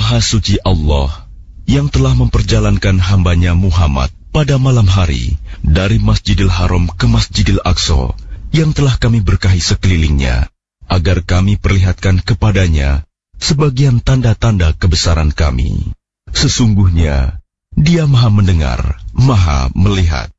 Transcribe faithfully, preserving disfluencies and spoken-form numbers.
Maha suci Allah yang telah memperjalankan hambanya Muhammad pada malam hari dari Masjidil Haram ke Masjidil Aqsa yang telah kami berkahi sekelilingnya, agar kami perlihatkan kepadanya sebagian tanda-tanda kebesaran kami. Sesungguhnya Dia Maha mendengar, Maha melihat.